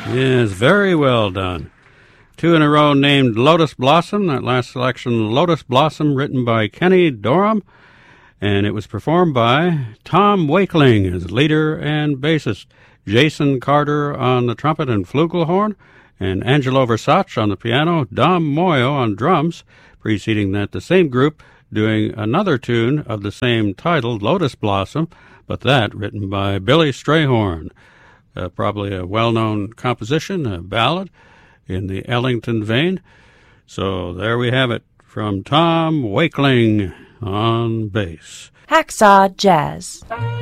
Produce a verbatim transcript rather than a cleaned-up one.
Yes, very well done. Two in a row named Lotus Blossom. That last selection, Lotus Blossom, written by Kenny Dorham. And it was performed by Tom Wakeling as leader and bassist, Jason Carter on the trumpet and flugelhorn, and Angelo Versace on the piano, Dom Moyo on drums. Preceding that, the same group doing another tune of the same title, Lotus Blossom, but that written by Billy Strayhorn. Uh, probably a well-known composition, a ballad in the Ellington vein. So there we have it from Tom Wakeling on bass. Hacksaw Jazz.